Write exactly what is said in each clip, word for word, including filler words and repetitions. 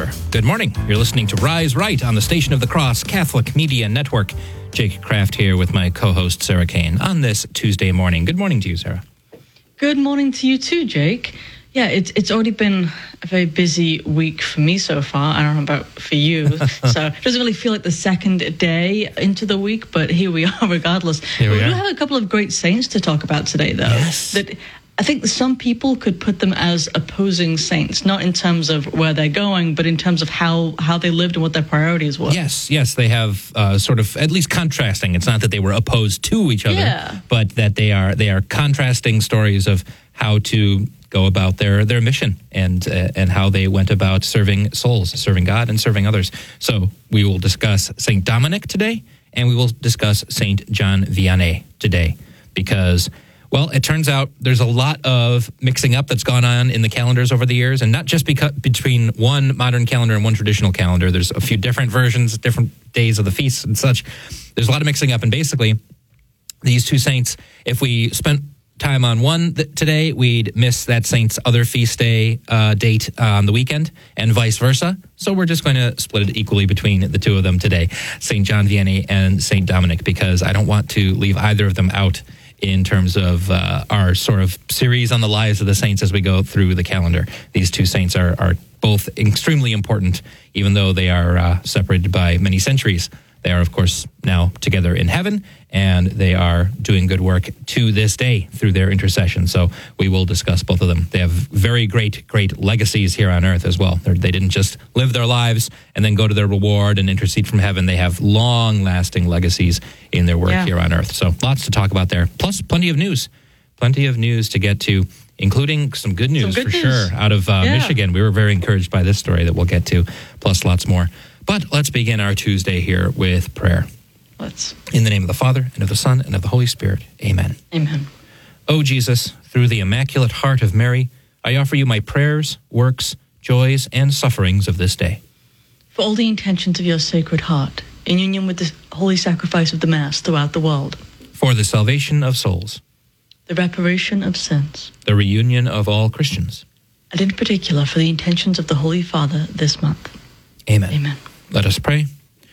December. Good morning. You're listening to Rise Right on the Station of the Cross Catholic Media Network. Jake Kraft here with my co-host Sarah Kane on this Tuesday morning. Good morning to you, Sarah. Good morning to you too, Jake. Yeah, it's it's already been a very busy week for me so far. I don't know about for you. So it doesn't really feel like the second day into the week, but here we are regardless. Here we, we are. do have a couple of great saints to talk about today, though. Yes. That I think some people could put them as opposing saints, not in terms of where they're going, but in terms of how, how they lived and what their priorities were. Yes, yes, they have uh, sort of at least contrasting. It's not that they were opposed to each other, Yeah. but that they are they are contrasting stories of how to go about their, their mission and uh, and how they went about serving souls, serving God and serving others. So we will discuss Saint Dominic today, and we will discuss Saint John Vianney today, because, well, it turns out there's a lot of mixing up that's gone on in the calendars over the years, and not just because between one modern calendar and one traditional calendar. There's a few different versions, different days of the feasts and such. There's a lot of mixing up, and basically these two saints, if we spent time on one th- today, we'd miss that saint's other feast day uh, date on the weekend, and vice versa. So we're just going to split it equally between the two of them today, Saint John Vianney and Saint Dominic, because I don't want to leave either of them out in terms of uh, our sort of series on the lives of the saints as we go through the calendar. These two saints are, are both extremely important, even though they are uh, separated by many centuries. They are, of course, now together in heaven, and they are doing good work to this day through their intercession. So we will discuss both of them. They have very great, great legacies here on earth as well. They're, they didn't just live their lives and then go to their reward and intercede from heaven. They have long-lasting legacies in their work Yeah. here on earth. So lots to talk about there. Plus, plenty of news. Plenty of news to get to, including some good news Some good for news. sure out of uh, Yeah. Michigan. We were very encouraged by this story that we'll get to, plus lots more. But let's begin our Tuesday here with prayer. Let's. In the name of the Father, and of the Son, and of the Holy Spirit. Amen. Amen. O Jesus, through the Immaculate Heart of Mary, I offer you my prayers, works, joys, and sufferings of this day. For all the intentions of your Sacred Heart, in union with the holy sacrifice of the Mass throughout the world, For the salvation of souls, the reparation of sins, the reunion of all Christians. and in particular for the intentions of the Holy Father this month. Amen. Amen. Let us pray.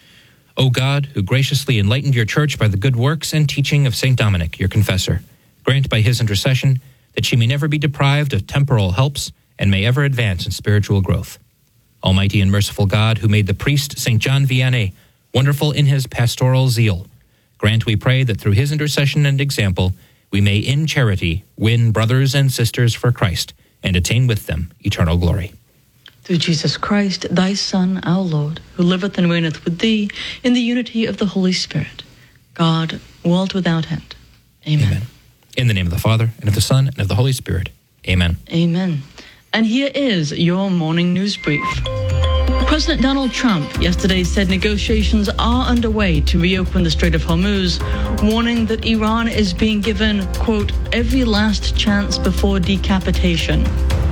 O God, who graciously enlightened your church by the good works and teaching of Saint Dominic, your confessor, grant by his intercession that she may never be deprived of temporal helps and may ever advance in spiritual growth. Almighty and merciful God, who made the priest Saint John Vianney wonderful in his pastoral zeal, grant, we pray, that through his intercession and example we may in charity win brothers and sisters for Christ and attain with them eternal glory. Through Jesus Christ, thy Son, our Lord, who liveth and reigneth with thee in the unity of the Holy Spirit, God, world without end. Amen. Amen. In the name of the Father, and of the Son, and of the Holy Spirit. Amen. Amen. And here is your morning news brief. President Donald Trump yesterday said negotiations are underway to reopen the Strait of Hormuz, warning that Iran is being given, quote, every last chance before decapitation.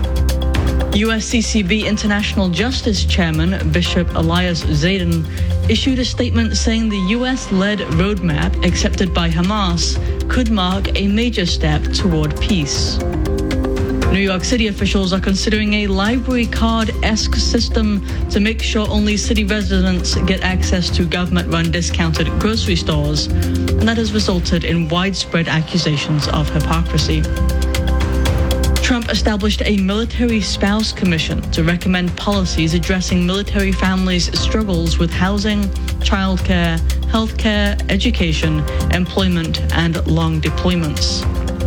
U S C C B International Justice Chairman Bishop Elias Zayden issued a statement saying the U S-led roadmap accepted by Hamas could mark a major step toward peace. New York City officials are considering a library card-esque system to make sure only city residents get access to government-run discounted grocery stores, and that has resulted in widespread accusations of hypocrisy. Trump established a military spouse commission to recommend policies addressing military families' struggles with housing, childcare, healthcare, education, employment, and long deployments.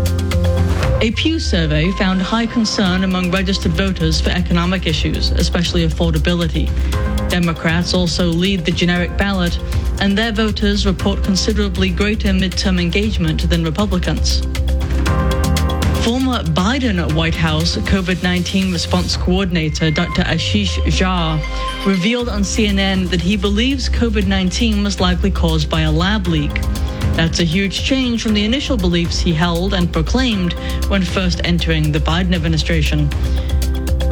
A Pew survey found high concern among registered voters for economic issues, especially affordability. Democrats also lead the generic ballot, and their voters report considerably greater midterm engagement than Republicans. Former Biden White House COVID nineteen response coordinator Doctor Ashish Jha revealed on C N N that he believes COVID nineteen was likely caused by a lab leak. That's a huge change from the initial beliefs he held and proclaimed when first entering the Biden administration.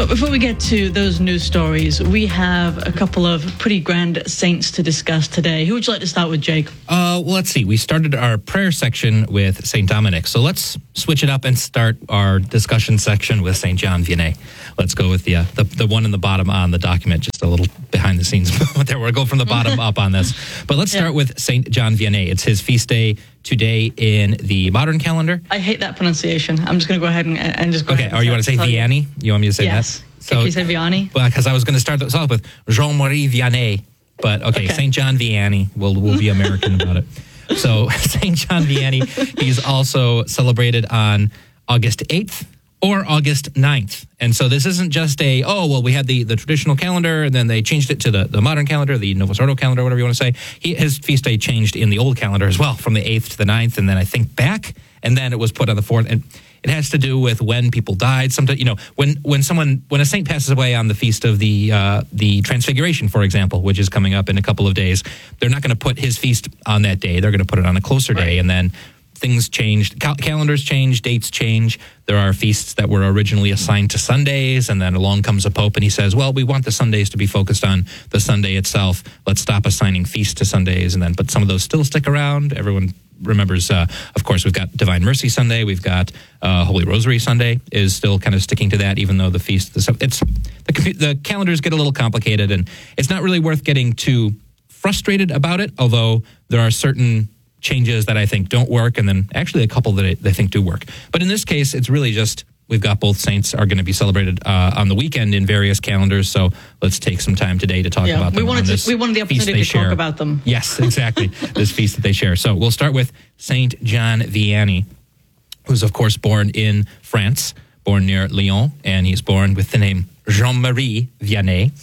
But before we get to those news stories, we have a couple of pretty grand saints to discuss today. Who would you like to start with, Jake? Uh, well, let's see. We started our prayer section with Saint Dominic. So let's switch it up and start our discussion section with Saint John Vianney. Let's go with the, uh, the the one in the bottom on the document, just a little behind the scenes. There, we'll go from the bottom up on this. But let's start yeah. with Saint John Vianney. It's his feast day today in the modern calendar. I hate that pronunciation. I'm just going to go ahead and, and just go okay, ahead. or you want to say Vianney? You want me to say yes. that? So, can you say Vianney? Well, because I was going to start this off with Jean-Marie Vianney. But, okay, okay. Saint John Vianney. We'll, we'll be American about it. So, Saint John Vianney, he's also celebrated on August eighth or August ninth. And so this isn't just a, oh, well, we had the, the traditional calendar, and then they changed it to the, the modern calendar, the Novus Ordo calendar, whatever you want to say. He, his feast day changed in the old calendar as well, from the eighth to the ninth, and then I think back, and then it was put on the fourth. And it has to do with when people died. Sometimes, you know, when when someone when a saint passes away on the feast of the uh, the Transfiguration, for example, which is coming up in a couple of days, they're not going to put his feast on that day. They're going to put it on a closer right. day, and then things changed. Cal- calendars change, dates change. There are feasts that were originally assigned to Sundays, and then along comes a pope and he says, well, we want the Sundays to be focused on the Sunday itself. Let's stop assigning feasts to Sundays. And then, but some of those still stick around. Everyone remembers, uh, of course, we've got Divine Mercy Sunday. We've got uh, Holy Rosary Sunday is still kind of sticking to that, even though the feast, the, it's the, the calendars get a little complicated, and it's not really worth getting too frustrated about it, although there are certain changes that I think don't work, and then actually a couple that I, that I think do work. But in this case, it's really just we've got both saints are going to be celebrated uh, on the weekend in various calendars. So let's take some time today to talk yeah, about them. We wanted, to, we wanted the opportunity to share. talk about them. Yes, exactly. This feast that they share. So we'll start with Saint John Vianney, who's of course born in France, born near Lyon, and he's born with the name Jean-Marie Vianney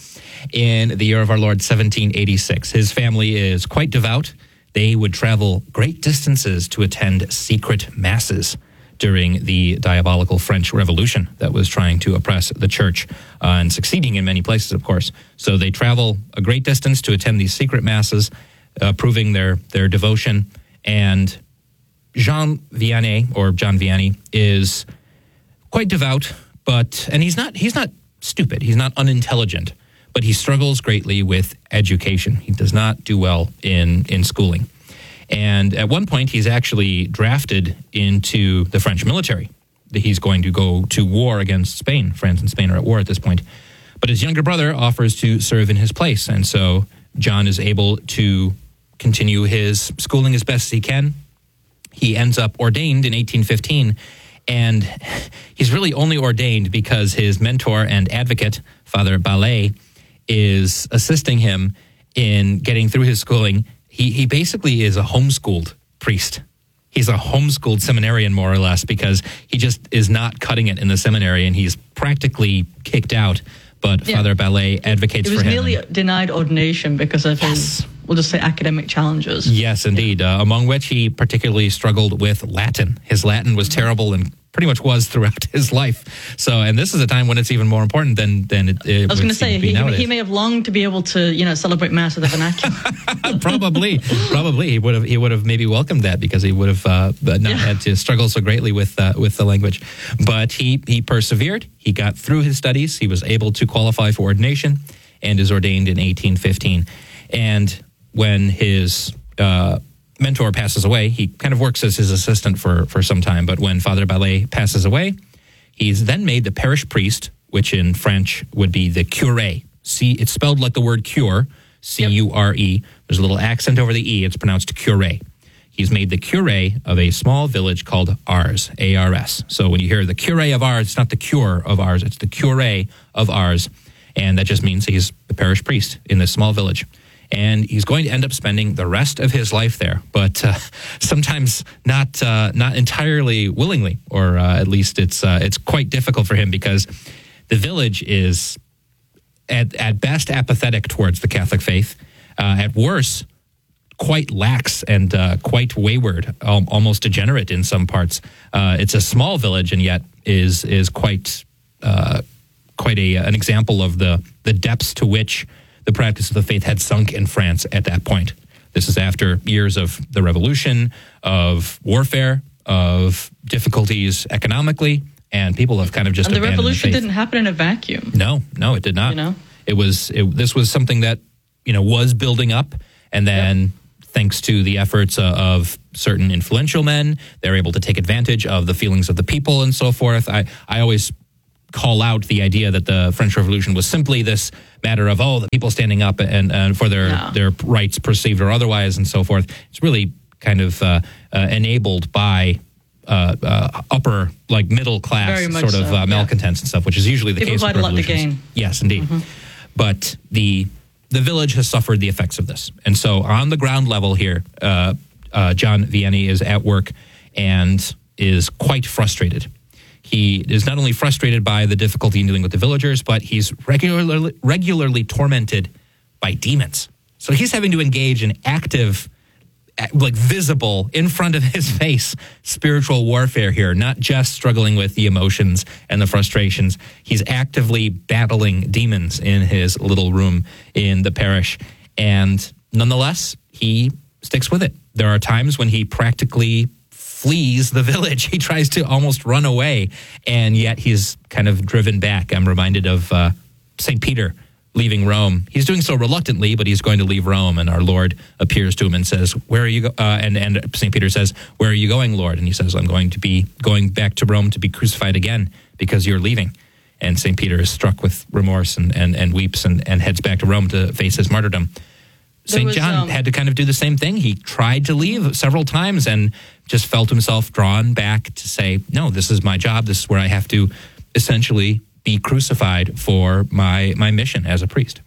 in the year of our Lord seventeen eighty-six. His family is quite devout. They would travel great distances to attend secret masses during the diabolical French Revolution that was trying to oppress the church uh, and succeeding in many places, of course. So they travel a great distance to attend these secret masses, uh, proving their, their devotion. And Jean Vianney, or John Vianney, is quite devout, but and he's not he's not stupid. He's not unintelligent. But he struggles greatly with education. He does not do well in, in schooling. And at one point, he's actually drafted into the French military. He's going to go to war against Spain. France and Spain are at war at this point. But his younger brother offers to serve in his place. And so John is able to continue his schooling as best as he can. He ends up ordained in eighteen fifteen. And he's really only ordained because his mentor and advocate, Father Ballet, is assisting him in getting through his schooling. He he basically is a homeschooled priest. He's a homeschooled seminarian, more or less, because he just is not cutting it in the seminary, and he's practically kicked out. But yeah. Father Ballet advocates for him. He was nearly denied ordination because of yes. his, we'll just say, academic challenges. Yes, indeed, yeah. uh, among which he particularly struggled with Latin. His Latin was mm-hmm. terrible and pretty much was throughout his life. So, and this is a time when it's even more important than than it, it I was going to say, he, nowadays. he may have longed to be able to, you know, celebrate Mass with the vernacular. probably, probably he would have he would have maybe welcomed that because he would have uh, not yeah. had to struggle so greatly with uh, with the language. But he he persevered. He got through his studies. He was able to qualify for ordination, and is ordained in eighteen fifteen. And when his uh, mentor passes away, he kind of works as his assistant for, for some time. But when Father Ballet passes away, he's then made the parish priest, which in French would be the curé. See, it's spelled like the word cure, C U R E. Yep. There's a little accent over the E. It's pronounced curé. He's made the curé of a small village called Ars, A R S. So when you hear the curé of Ars, it's not the cure of Ars, it's the curé of Ars. And that just means he's the parish priest in this small village. And he's going to end up spending the rest of his life there, but uh, sometimes not uh, not entirely willingly, or uh, at least it's uh, it's quite difficult for him because the village is at at best apathetic towards the Catholic faith, uh, at worst quite lax and uh, quite wayward, um, almost degenerate in some parts. Uh, it's a small village, and yet is is quite uh, quite a an example of the the depths to which the practice of the faith had sunk in France at that point. This is after years of the revolution, of warfare, of difficulties economically, and people have kind of just and the abandoned revolution the faith. didn't happen in a vacuum. No, no, it did not. You know? It was it, this was something that you know was building up, and then yep. thanks to the efforts uh, of certain influential men, they're able to take advantage of the feelings of the people and so forth. I I always call out the idea that the French Revolution was simply this matter of, oh, the people standing up and, and for their, no. their rights perceived or otherwise and so forth. It's really kind of uh, uh, enabled by uh, uh, upper, like middle class sort of so, uh, malcontents yeah. and stuff, which is usually the people case with revolutions. People had a lot to gain. Yes, indeed. Mm-hmm. But the the village has suffered the effects of this. And so on the ground level here, uh, uh, John Vianney is at work and is quite frustrated. He is not only frustrated by the difficulty in dealing with the villagers, but he's regularly regularly tormented by demons. So he's having to engage in active, like visible, in front of his face, spiritual warfare here, not just struggling with the emotions and the frustrations. He's actively battling demons in his little room in the parish. And nonetheless, he sticks with it. There are times when he practically flees the village. He tries to almost run away, and yet he's kind of driven back. I'm reminded of uh, Saint Peter leaving Rome. He's doing so reluctantly, but he's going to leave Rome, and our Lord appears to him and says, where are you go-? Uh, and, and Saint Peter says, where are you going, Lord? And he says, I'm going to be going back to Rome to be crucified again because you're leaving. And Saint Peter is struck with remorse and, and, and weeps and, and heads back to Rome to face his martyrdom. Saint John um, had to kind of do the same thing. He tried to leave several times and just felt himself drawn back to say, no, this is my job. This is where I have to essentially be crucified for my, my mission as a priest.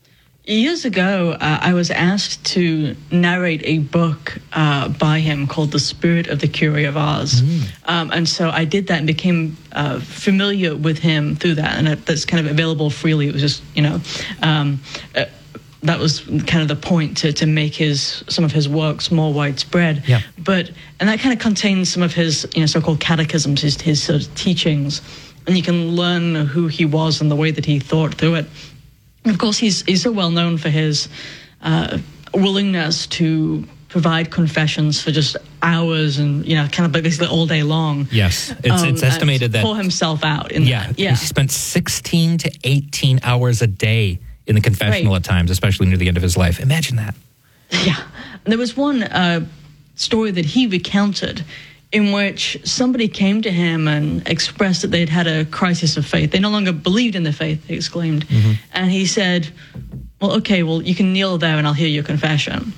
Years ago, uh, I was asked to narrate a book uh, by him called The Spirit of the Curé of Ars. Mm. Um, and so I did that and became uh, familiar with him through that. And that's kind of available freely. It was just, you know... Um, uh, that was kind of the point to, to make his some of his works more widespread. Yeah. But and that kind of contains some of his you know so-called catechisms, his his sort of teachings, and you can learn who he was and the way that he thought through it. And of course, he's he's so well known for his uh, willingness to provide confessions for just hours and you know kind of basically all day long. Yes, it's um, it's estimated that pour himself out. In yeah, that. yeah, he spent sixteen to eighteen hours a day in the confessional right. at times, especially near the end of his life. Imagine that. Yeah. There was one uh, story that he recounted in which somebody came to him and expressed that they'd had a crisis of faith. They no longer believed in the faith, he exclaimed. Mm-hmm. And he said, well, okay, well, you can kneel there and I'll hear your confession.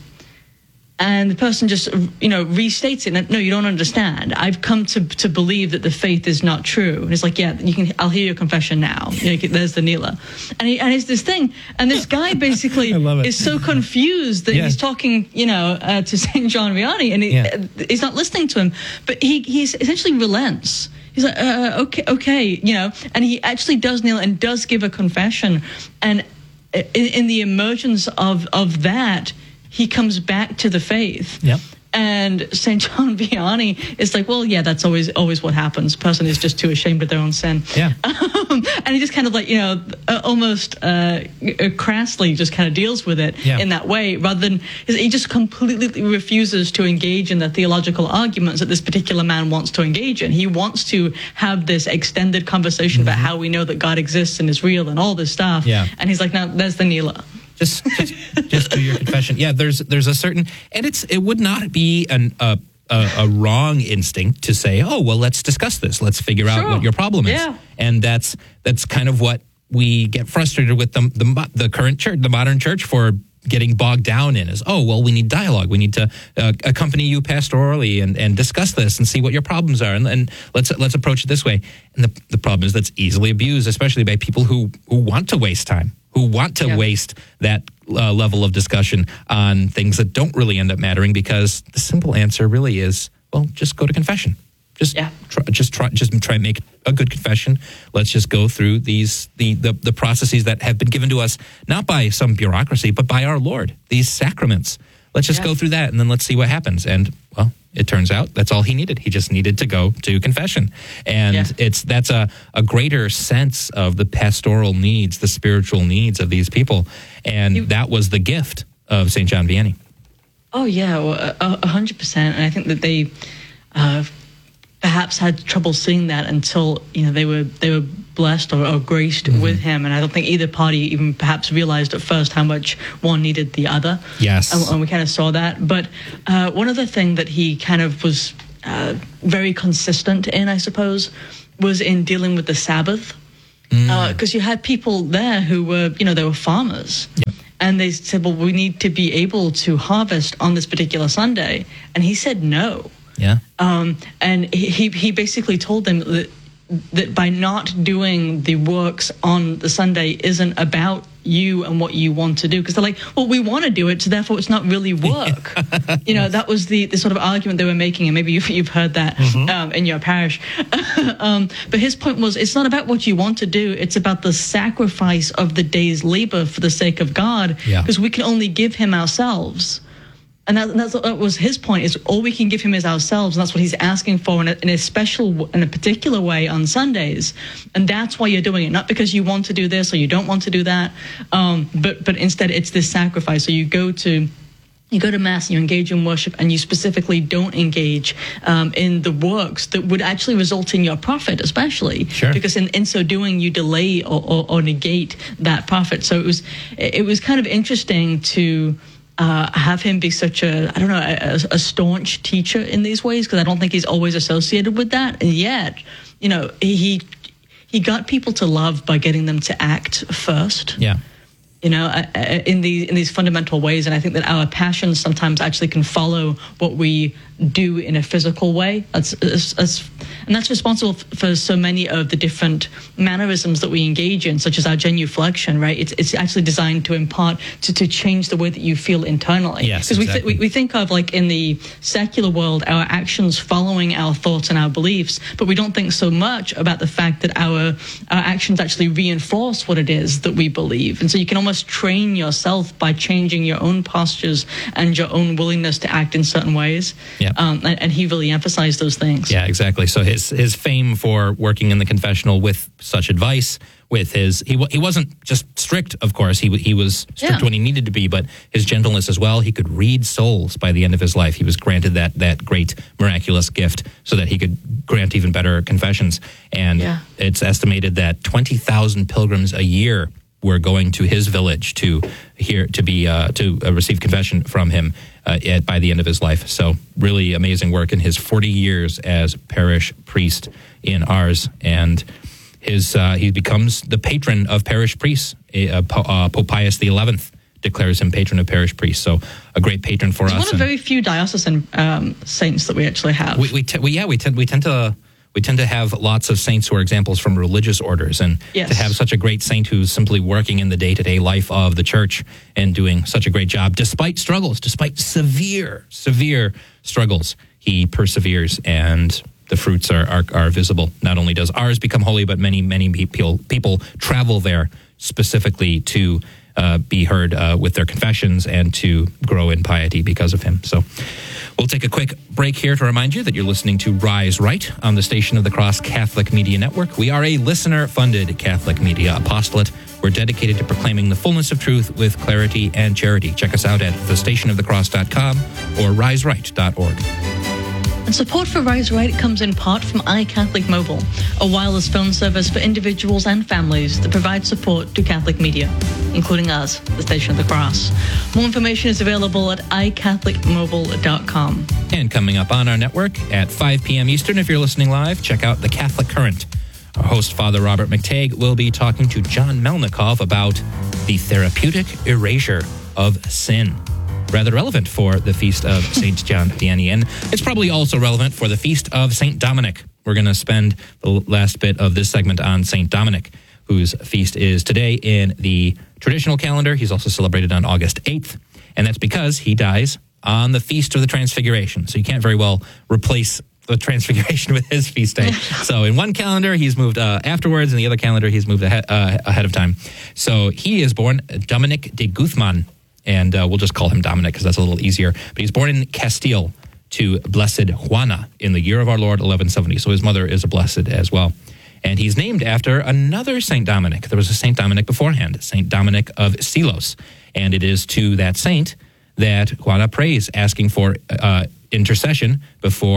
And the person just, you know, restates it. No, you don't understand. I've come to to believe that the faith is not true. And it's like, yeah, you can. I'll hear your confession now. You know, there's the kneeler, and he, and it's this thing. And this guy basically is so confused that yeah. he's talking, you know, uh, to Saint John Vianney, and he, yeah. uh, he's not listening to him. But he he's essentially relents. He's like, uh, okay, okay, you know, and he actually does kneel and does give a confession, and in, in the emergence of of that, he comes back to the faith. Yep. And Saint John Vianney is like, well, yeah, that's always always what happens. A person is just too ashamed of their own sin. Yeah. Um, and he just kind of like, you know, uh, almost uh, crassly just kind of deals with it yeah. in that way, rather than, he just completely refuses to engage in the theological arguments that this particular man wants to engage in. He wants to have this extended conversation mm-hmm. about how we know that God exists and is real and all this stuff. Yeah. And he's like, no, there's the kneeler. Just, just, just do your confession. Yeah, there's, there's a certain, and it's, it would not be an, a, a, a wrong instinct to say, oh, well, let's discuss this. Let's figure out sure. what your problem is. Yeah. And that's, that's kind of what we get frustrated with the, the, the current church, the modern church, for getting bogged down in is, oh, well, we need dialogue. We need to uh, accompany you pastorally and, and discuss this and see what your problems are. And, and let's, let's approach it this way. And the, the problem is that's easily abused, especially by people who, who want to waste time. Who want to yeah. waste that uh, level of discussion on things that don't really end up mattering, because the simple answer really is, well, just go to confession. Just yeah. try, just try, just try and make a good confession. Let's just go through these the, the the processes that have been given to us, not by some bureaucracy, but by our Lord. These sacraments. Let's just yeah. go through that, and then let's see what happens. And well, it turns out that's all he needed. He just needed to go to confession. And yeah. it's that's a, a greater sense of the pastoral needs, the spiritual needs of these people. And you, that was the gift of Saint John Vianney. Oh, yeah, well, a hundred percent. And I think that they, uh, perhaps had trouble seeing that until, you know, they were they were blessed or, or graced mm-hmm. with him. And I don't think either party even perhaps realized at first how much one needed the other. Yes. And, and we kind of saw that. But uh, one other thing that he kind of was uh, very consistent in, I suppose, was in dealing with the Sabbath. Because mm. uh, you had people there who were, you know, they were farmers. Yep. And they said, well, we need to be able to harvest on this particular Sunday. And he said no. Yeah. Um, and he he basically told them that, that by not doing the works on the Sunday isn't about you and what you want to do. Because they're like, well, we want to do it, so therefore it's not really work. You know, that was the, the sort of argument they were making, and maybe you've, you've heard that mm-hmm. um, in your parish. um, but his point was, it's not about what you want to do, it's about the sacrifice of the day's labor for the sake of God, because yeah. we can only give him ourselves. And that, that's, that was his point, is all we can give him is ourselves, and that's what he's asking for in a, in a special, in a particular way on Sundays. And that's why you're doing it, not because you want to do this or you don't want to do that, um, but but instead it's this sacrifice. So you go to you go to Mass and you engage in worship, and you specifically don't engage um, in the works that would actually result in your profit, especially sure. because in, in so doing you delay or, or, or negate that profit. So it was it was kind of interesting to Uh, have him be such a, I don't know, a, a staunch teacher in these ways, because I don't think he's always associated with that. And yet, you know, he he got people to love by getting them to act first. Yeah. You know, uh, in these in these fundamental ways. And I think that our passions sometimes actually can follow what we do in a physical way. That's, that's and that's responsible for so many of the different mannerisms that we engage in, such as our genuflection, right? It's it's actually designed to impart, to, to change the way that you feel internally. Yes, Because exactly. we, th- we, we think of, like, in the secular world, our actions following our thoughts and our beliefs, but we don't think so much about the fact that our, our actions actually reinforce what it is that we believe. And so you can almost train yourself by changing your own postures and your own willingness to act in certain ways. Yep. Um, and, and he really emphasized those things. Yeah, exactly. So his his fame for working in the confessional with such advice, with his he he wasn't just strict, of course. He he was strict yeah. when he needed to be, but his gentleness as well. He could read souls by the end of his life. He was granted that that great miraculous gift so that he could grant even better confessions. And yeah. it's estimated that twenty thousand pilgrims a year were going to his village to hear to be uh, to uh, receive confession from him uh, at, by the end of his life. So really amazing work in his forty years as parish priest in Ars, and his uh, he becomes the patron of parish priests. Uh, uh, Pope Pius the Eleventh declares him patron of parish priests. So a great patron for He's us. One of very few diocesan um, saints that we actually have. We, we, t- we yeah we tend we tend to. We tend to have lots of saints who are examples from religious orders, and yes. to have such a great saint who's simply working in the day-to-day life of the church and doing such a great job, despite struggles, despite severe, severe struggles, he perseveres, and the fruits are, are, are visible. Not only does Ars become holy, but many, many people, people travel there specifically to uh, be heard uh, with their confessions and to grow in piety because of him. So we'll take a quick break here to remind you that you're listening to Rise Right on the Station of the Cross Catholic Media Network. We are a listener-funded Catholic media apostolate. We're dedicated to proclaiming the fullness of truth with clarity and charity. Check us out at the station of the cross dot com or rise right dot org. And support for Rise Right comes in part from iCatholic Mobile, a wireless phone service for individuals and families that provides support to Catholic media, including us, the Station of the Cross. More information is available at i catholic mobile dot com. And coming up on our network at five p.m. Eastern, if you're listening live, check out The Catholic Current. Our host, Father Robert McTague, will be talking to John Melnikov about the therapeutic erasure of sin. Rather relevant for the feast of Saint John Vianney. And it's probably also relevant for the feast of Saint Dominic. We're going to spend the last bit of this segment on Saint Dominic, whose feast is today in the traditional calendar. He's also celebrated on August eighth. And that's because he dies on the Feast of the Transfiguration. So you can't very well replace the Transfiguration with his feast day. So in one calendar, he's moved uh, afterwards. In the other calendar, he's moved ahead, uh, ahead of time. So he is born Dominic de Guzman. And uh, we'll just call him Dominic because that's a little easier. But he's born in Castile to Blessed Juana in the year of our Lord, eleven seventy. So his mother is a blessed as well. And he's named after another Saint Dominic. There was a Saint Dominic beforehand, Saint Dominic of Silos. And it is to that saint that Juana prays, asking for uh, intercession before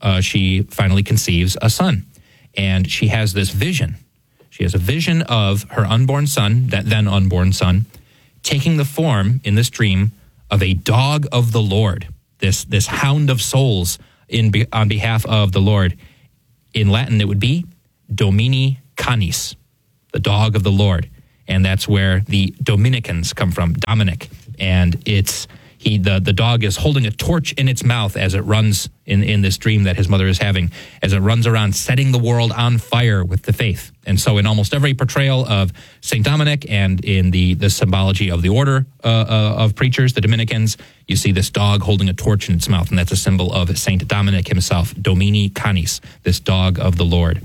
uh, she finally conceives a son. And she has this vision. She has a vision of her unborn son, that then unborn son, taking the form in this dream of a dog of the Lord, this this hound of souls in on behalf of the Lord. In Latin, it would be Domini Canis, the dog of the Lord. And that's where the Dominicans come from, Dominic. And it's he the, the dog is holding a torch in its mouth as it runs in, in this dream that his mother is having, as it runs around setting the world on fire with the faith. And so in almost every portrayal of Saint Dominic and in the, the symbology of the order uh, uh, of preachers, the Dominicans, you see this dog holding a torch in its mouth, and that's a symbol of Saint Dominic himself, Domini Canis, this dog of the Lord.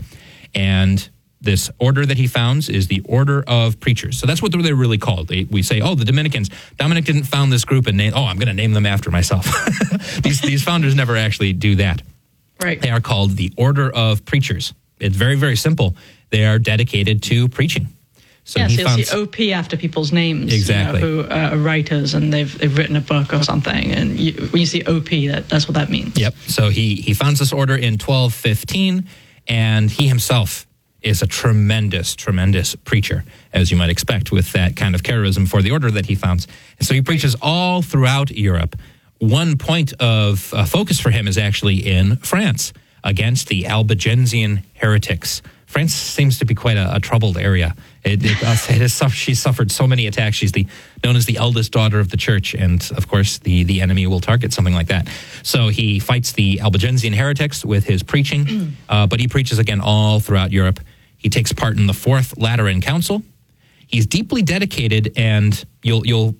And this order that he founds is the Order of Preachers. So that's what they're really called. They, we say, oh, the Dominicans. Dominic didn't found this group and name, oh, I'm going to name them after myself. these, these founders never actually do that. Right. They are called the Order of Preachers. It's very, very simple. They are dedicated to preaching. So yeah, he so you'll founds, see O P after people's names. Exactly. You know, who uh, are writers and they've they've written a book or something. And you, when you see O P, that, that's what that means. Yep. So he, he founds this order in twelve fifteen, and he himself is a tremendous, tremendous preacher, as you might expect, with that kind of charism for the order that he founds. And so he preaches all throughout Europe. One point of uh, focus for him is actually in France against the Albigensian heretics. France seems to be quite a, a troubled area. It, it, uh, it has suffered, she's suffered so many attacks. She's the known as the eldest daughter of the church, and of course, the, the enemy will target something like that. So he fights the Albigensian heretics with his preaching, uh, but he preaches again all throughout Europe. He takes part in the Fourth Lateran Council. He's deeply dedicated, and you'll you'll.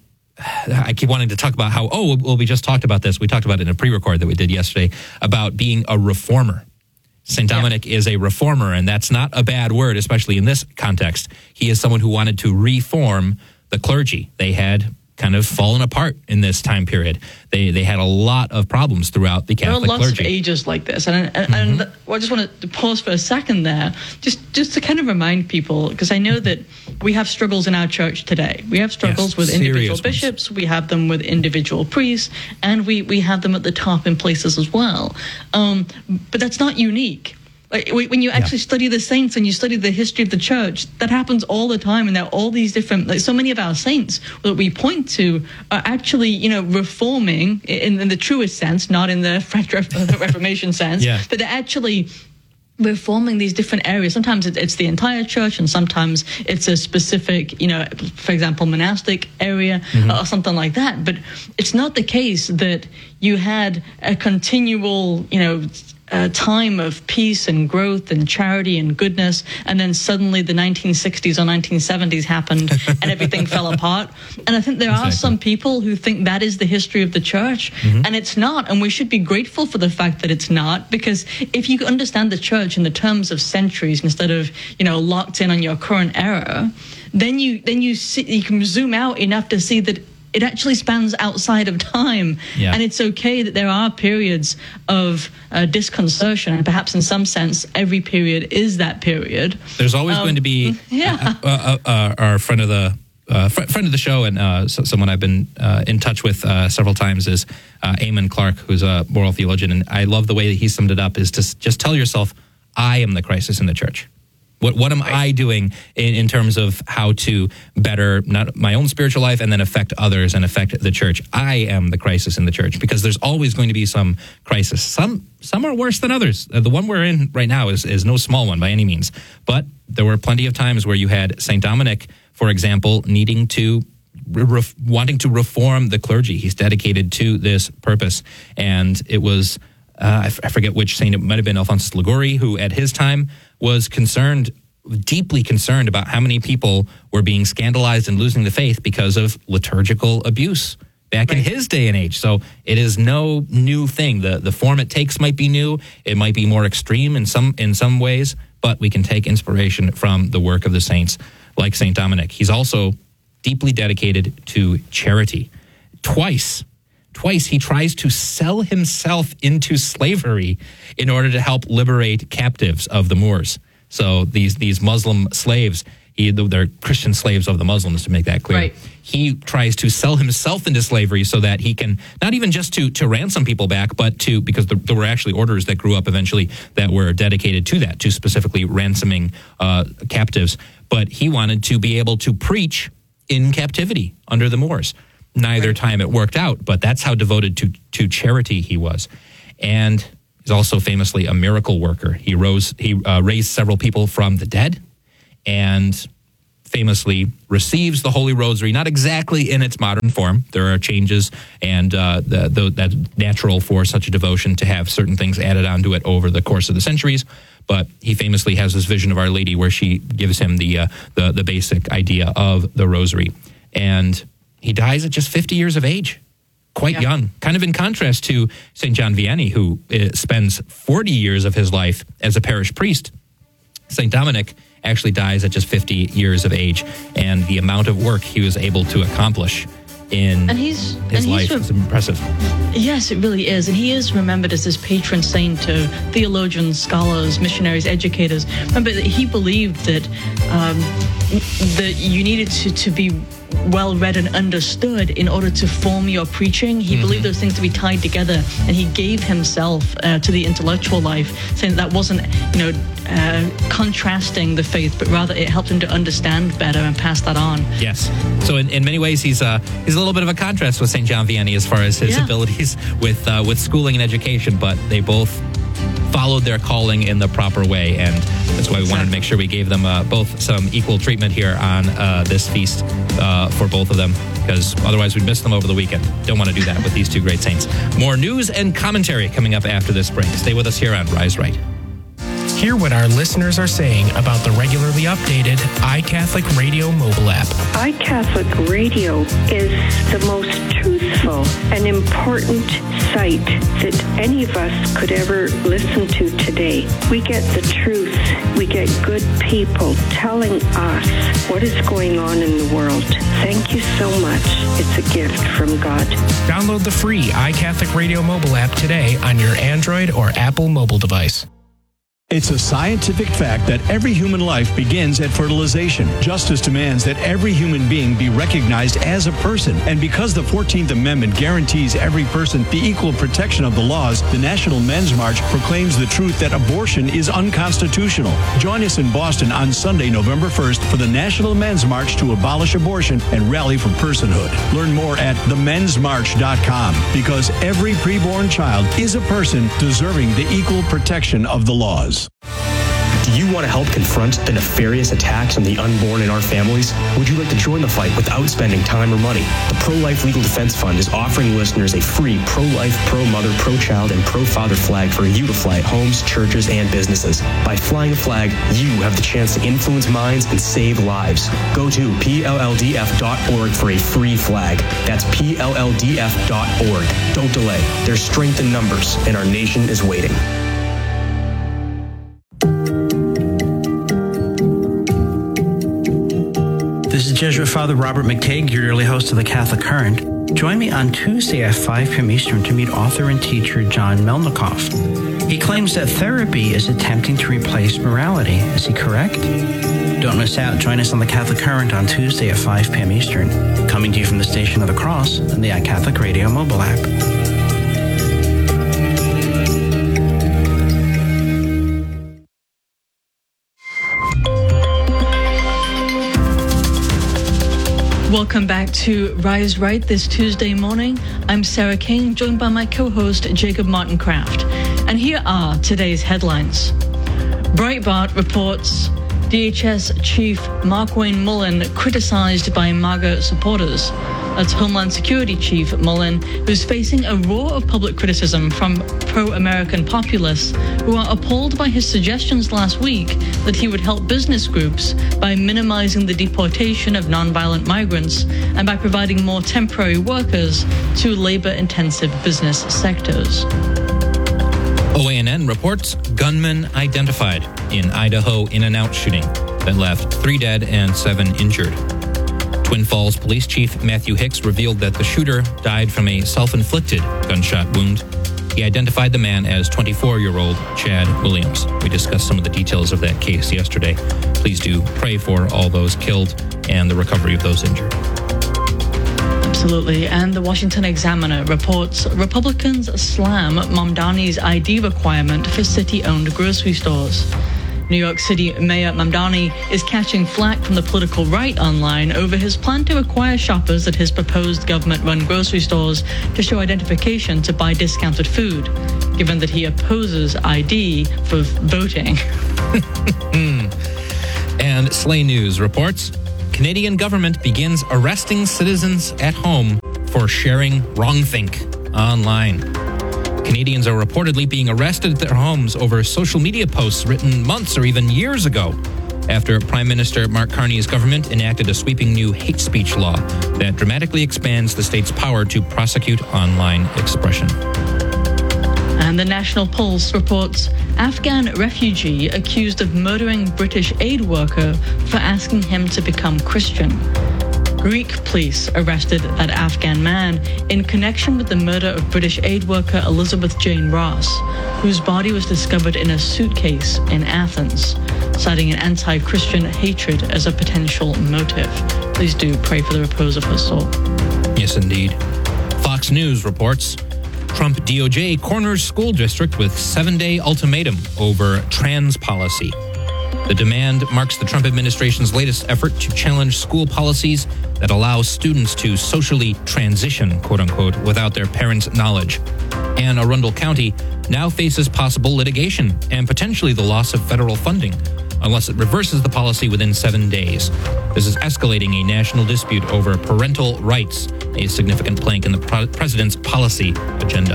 I keep wanting to talk about how, oh, well, we just talked about this. We talked about it in a pre-record that we did yesterday about being a reformer. Saint Dominic yeah. is a reformer, and that's not a bad word, especially in this context. He is someone who wanted to reform the clergy. They had kind of fallen apart in this time period. They they had a lot of problems throughout the Catholic clergy. There are lots clergy. of ages like this. And, and, Mm-hmm. and well, I just want to pause for a second there, just, just to kind of remind people, because I know that we have struggles in our church today. We have struggles Yes, with individual serious ones. bishops, we have them with individual priests, and we, we have them at the top in places as well. Um, but that's not unique. Like, when you actually yeah. study the saints and you study the history of the church, that happens all the time. And there are all these different, like so many of our saints that we point to are actually, you know, reforming in, in the truest sense, not in the French Reformation sense, yeah. but they're actually reforming these different areas. Sometimes it's the entire church, and sometimes it's a specific, you know, for example, monastic area mm-hmm. or something like that. But it's not the case that you had a continual, you know, a time of peace and growth and charity and goodness, and then suddenly the nineteen sixties or nineteen seventies happened and everything fell apart. And I think there exactly. are some people who think that is the history of the church, mm-hmm. and it's not. And we should be grateful for the fact that it's not, because if you understand the church in the terms of centuries instead of, you know, locked in on your current era, then you then you see, you can zoom out enough to see that it actually spans outside of time. Yeah. And it's okay that there are periods of uh, disconcertion, and perhaps in some sense, every period is that period. There's always um, going to be yeah. uh, uh, uh, our friend of the uh, fr- friend of the show, and uh, so, someone I've been uh, in touch with uh, several times is uh, Eamon Clark, who's a moral theologian. And I love the way that he summed it up, is to just tell yourself, I am the crisis in the church. What what am I doing in, in terms of how to better not my own spiritual life and then affect others and affect the church? I am the crisis in the church, because there's always going to be some crisis. Some some are worse than others. The one we're in right now is, is no small one by any means. But there were plenty of times where you had Saint Dominic, for example, needing to re- wanting to reform the clergy. He's dedicated to this purpose, and it was uh, I, f- I forget which saint. It might have been Alphonsus Liguori, who at his time was concerned, deeply concerned about how many people were being scandalized and losing the faith because of liturgical abuse back right. in his day and age. So it is no new thing. The the form it takes might be new. It might be more extreme in some in some ways, but we can take inspiration from the work of the saints like Saint Dominic. He's also deeply dedicated to charity. Twice Twice he tries to sell himself into slavery in order to help liberate captives of the Moors. So these these Muslim slaves, He, they're Christian slaves of the Muslims, to make that clear. Right. He tries to sell himself into slavery so that he can, not even just to, to ransom people back, but to, because there, there were actually orders that grew up eventually that were dedicated to that, to specifically ransoming uh, captives. But he wanted to be able to preach in captivity under the Moors. Neither right. time it worked out, but that's how devoted to, to charity he was. And he's also famously a miracle worker. He rose, he uh, raised several people from the dead, and famously receives the Holy Rosary, not exactly in its modern form. There are changes, and uh, the, the, that's natural for such a devotion to have certain things added onto it over the course of the centuries. But he famously has this vision of Our Lady where she gives him the uh, the, the basic idea of the Rosary. And he dies at just fifty years of age, quite yeah. young, kind of in contrast to Saint John Vianney, who uh, spends forty years of his life as a parish priest. Saint Dominic actually dies at just fifty years of age, and the amount of work he was able to accomplish in and he's, his and life he's re- is impressive. Yes, it really is. And he is remembered as this patron saint to theologians, scholars, missionaries, educators. Remember that he believed that um, that you needed to, to be well read and understood in order to form your preaching. He mm-hmm. believed those things to be tied together, and he gave himself uh, to the intellectual life, saying that, that wasn't, you know, uh, contrasting the faith, but rather it helped him to understand better and pass that on. Yes. So in, in many ways, he's uh, he's a little bit of a contrast with Saint John Vianney as far as his yeah. abilities with uh, with schooling and education, but they both followed their calling in the proper way, and that's why we exactly. wanted to make sure we gave them uh, both some equal treatment here on uh, this feast uh, for both of them, because otherwise we'd miss them over the weekend. Don't want to do that with these two great saints. More news and commentary coming up after this break. Stay with us here on Rise Right. Hear what our listeners are saying about the regularly updated iCatholic Radio mobile app. iCatholic Radio is the most truthful and important site that any of us could ever listen to today. We get the truth. We get good people telling us what is going on in the world. Thank you so much. It's a gift from God. Download the free iCatholic Radio mobile app today on your Android or Apple mobile device. It's a scientific fact that every human life begins at fertilization. Justice demands that every human being be recognized as a person. And because the fourteenth Amendment guarantees every person the equal protection of the laws, the National Men's March proclaims the truth that abortion is unconstitutional. Join us in Boston on Sunday, November first for the National Men's March to abolish abortion and rally for personhood. Learn more at the mens march dot com, because every preborn child is a person deserving the equal protection of the laws. Do you want to help confront the nefarious attacks on the unborn in our families? Would you like to join the fight without spending time or money? The Pro-Life Legal Defense Fund is offering listeners a free pro-life, pro-mother, pro-child, and pro-father flag for you to fly at homes, churches, and businesses. By flying a flag, you have the chance to influence minds and save lives. Go to P L L D F dot org for a free flag. That's P L L D F dot org. Don't delay. There's strength in numbers, and our nation is waiting. This is Jesuit Father Robert McTague, your yearly host of the Catholic Current. Join me on Tuesday at five p.m. Eastern to meet author and teacher John Melnikoff. He claims that therapy is attempting to replace morality. Is he correct? Don't miss out. Join us on the Catholic Current on Tuesday at five p.m. Eastern. Coming to you from the Station of the Cross and the iCatholic Radio mobile app. Welcome back to Rise Right this Tuesday morning. I'm Sarah King, joined by my co-host Jacob Martin Kraft. And here are today's headlines. Breitbart reports D H S Chief Markwayne Mullin criticized by MAGA supporters. That's Homeland Security Chief Mullin, who's facing a roar of public criticism from pro-American populists who are appalled by his suggestions last week that he would help business groups by minimizing the deportation of nonviolent migrants and by providing more temporary workers to labor-intensive business sectors. O A N N reports gunman identified in Idaho in-and-out shooting that left three dead and seven injured. Twin Falls Police Chief Matthew Hicks revealed that the shooter died from a self-inflicted gunshot wound. He He identified the man as twenty-four-year-old Chad Williams. We discussed some of the details of that case yesterday. Please do pray for all those killed and the recovery of those injured. Absolutely. And the Washington Examiner reports Republicans slam Mamdani's I D requirement for city-owned grocery stores. New York City Mayor Mamdani is catching flack from the political right online over his plan to require shoppers at his proposed government-run grocery stores to show identification to buy discounted food, given that he opposes I D for voting. And Slay News reports Canadian government begins arresting citizens at home for sharing wrongthink online. Canadians are reportedly being arrested at their homes over social media posts written months or even years ago after Prime Minister Mark Carney's government enacted a sweeping new hate speech law that dramatically expands the state's power to prosecute online expression. And the National Pulse reports Afghan refugee accused of murdering British aid worker for asking him to become Christian. Greek police arrested that Afghan man in connection with the murder of British aid worker Elizabeth Jane Ross, whose body was discovered in a suitcase in Athens, citing an anti-Christian hatred as a potential motive. Please do pray for the repose of her soul. Yes, indeed. Fox News reports Trump D O J corners school district with seven-day ultimatum over trans policy. The demand marks the Trump administration's latest effort to challenge school policies that allow students to socially transition, quote-unquote, without their parents' knowledge. Anne Arundel County now faces possible litigation and potentially the loss of federal funding unless it reverses the policy within seven days. This is escalating a national dispute over parental rights, a significant plank in the pro- president's policy agenda.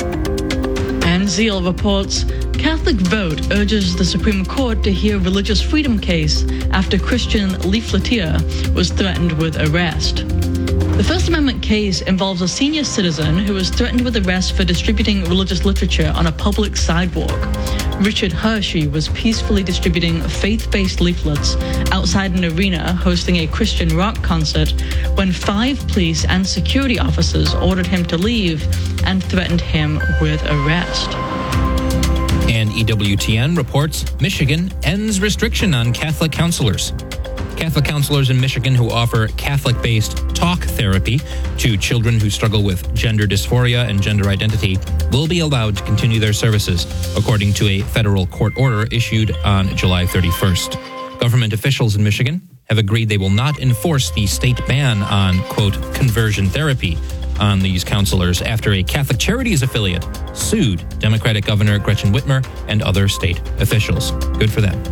And Zeal reports Catholic vote urges the Supreme Court to hear religious freedom case after Christian leafleteer was threatened with arrest. The First Amendment case involves a senior citizen who was threatened with arrest for distributing religious literature on a public sidewalk. Richard Hershey was peacefully distributing faith-based leaflets outside an arena hosting a Christian rock concert when five police and security officers ordered him to leave and threatened him with arrest. And E W T N reports Michigan ends restriction on Catholic counselors. Catholic counselors in Michigan who offer Catholic-based talk therapy to children who struggle with gender dysphoria and gender identity will be allowed to continue their services, according to a federal court order issued on July thirty-first. Government officials in Michigan have agreed they will not enforce the state ban on, quote, conversion therapy on these counselors after a Catholic Charities affiliate sued Democratic Governor Gretchen Whitmer and other state officials. Good for them.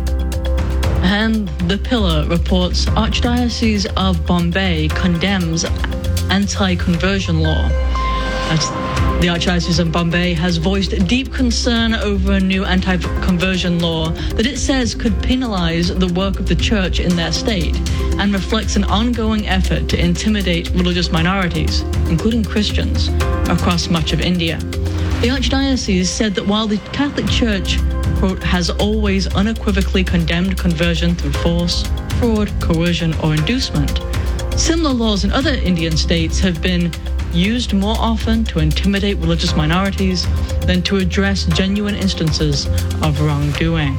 And The Pillar reports Archdiocese of Bombay condemns anti-conversion law. That's the Archdiocese of Bombay has voiced deep concern over a new anti-conversion law that it says could penalize the work of the church in their state and reflects an ongoing effort to intimidate religious minorities, including Christians, across much of India. The Archdiocese said that while the Catholic Church, quote, has always unequivocally condemned conversion through force, fraud, coercion, or inducement, similar laws in other Indian states have been used more often to intimidate religious minorities than to address genuine instances of wrongdoing.